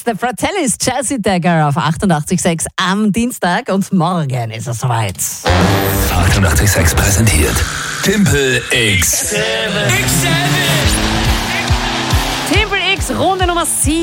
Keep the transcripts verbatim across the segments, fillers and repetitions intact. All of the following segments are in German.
The Fratellis, Chelsea Dagger auf achtundachtzig Komma sechs am Dienstag und morgen ist es soweit. achtundachtzig Komma sechs präsentiert Timpel X sieben. Timpel X, Runde Nummer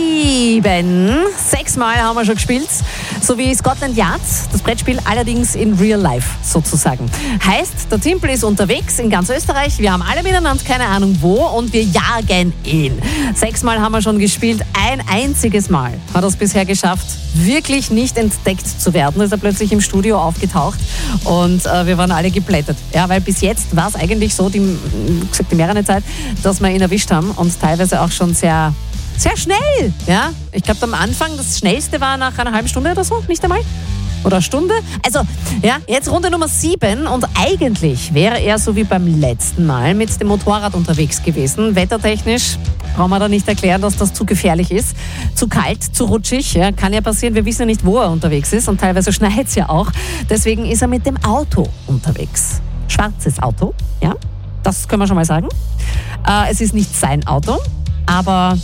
sieben. Sechsmal haben wir schon gespielt. So wie Scotland Yard, das Brettspiel allerdings in real life sozusagen. Heißt, der Timpel ist unterwegs in ganz Österreich. Wir haben alle miteinander keine Ahnung wo und wir jagen ihn. Sechsmal haben wir schon gespielt. Ein einziges Mal hat er es bisher geschafft, wirklich nicht entdeckt zu werden. Ist er plötzlich im Studio aufgetaucht und äh, wir waren alle geplättet. Ja, weil bis jetzt war es eigentlich so, die, gesagt, die mehrere Zeit, dass wir ihn erwischt haben und teilweise auch schon sehr, sehr schnell. Ja? Ich glaube, am Anfang, das Schnellste war nach einer halben Stunde oder so, nicht einmal. Oder Stunde. Also, ja, jetzt Runde Nummer sieben und eigentlich wäre er so wie beim letzten Mal mit dem Motorrad unterwegs gewesen. Wettertechnisch brauchen wir da nicht erklären, dass das zu gefährlich ist. Zu kalt, zu rutschig, ja, kann ja passieren. Wir wissen ja nicht, wo er unterwegs ist und teilweise schneit es ja auch. Deswegen ist er mit dem Auto unterwegs. Schwarzes Auto, ja, das können wir schon mal sagen. Äh, es ist nicht sein Auto, aber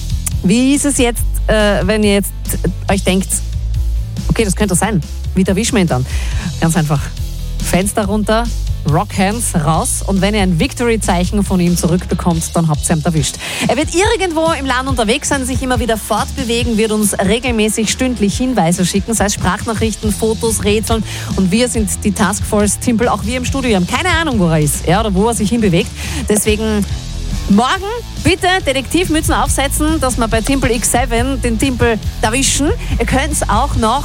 wie ist es jetzt, äh, wenn ihr jetzt äh, euch denkt, okay, das könnte sein. Wie erwischen wir ihn dann? Ganz einfach. Fenster runter, Rockhands raus und wenn ihr ein Victory-Zeichen von ihm zurückbekommt, dann habt ihr ihn erwischt. Er wird irgendwo im Land unterwegs sein, sich immer wieder fortbewegen, wird uns regelmäßig stündlich Hinweise schicken, sei es Sprachnachrichten, Fotos, Rätseln und wir sind die Taskforce Timpel, auch wir im Studio haben keine Ahnung, wo er ist, ja, oder wo er sich hinbewegt. Deswegen morgen bitte Detektivmützen aufsetzen, dass wir bei Timpel X sieben den Timpel erwischen. Ihr könnt auch noch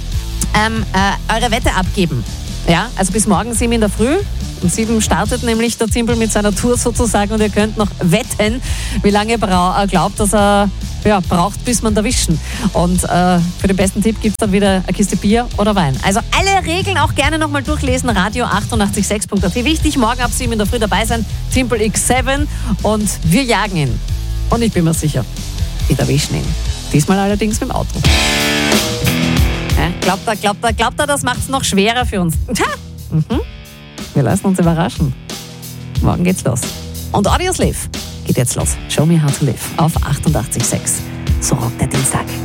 ähm, äh, eure Wette abgeben. Ja, also bis morgen sieben in der Früh. Um sieben startet nämlich der Timpel mit seiner Tour sozusagen und ihr könnt noch wetten, wie lange ihr bra- glaubt, dass er ja, braucht, bis man erwischen. Und äh, für den besten Tipp gibt es dann wieder eine Kiste Bier oder Wein. Also alle Regeln auch gerne nochmal durchlesen. Radio achtundachtzig Komma sechs Punkt at. Wichtig, morgen ab sieben in der Früh dabei sein. Timpel X sieben und wir jagen ihn. Und ich bin mir sicher, wir erwischen ihn. Diesmal allerdings mit dem Auto. Ja, glaubt er, glaubt er, glaubt er, das macht es noch schwerer für uns. Tja. Mhm. Wir lassen uns überraschen. Morgen geht's los. Und Audios Live geht jetzt los. Show me how to live auf achtundachtzig Komma sechs. So rockt der Dienstag.